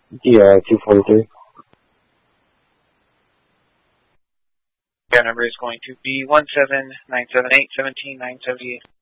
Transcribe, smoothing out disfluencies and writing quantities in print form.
Yeah, 243. Our number is going to be 17978-17978.